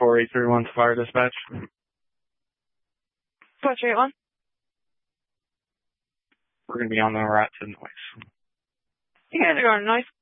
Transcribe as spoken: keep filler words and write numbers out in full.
four eight three one Fire Dispatch. four three one. We're going to be on the route to Noise. You guys are going to Noise.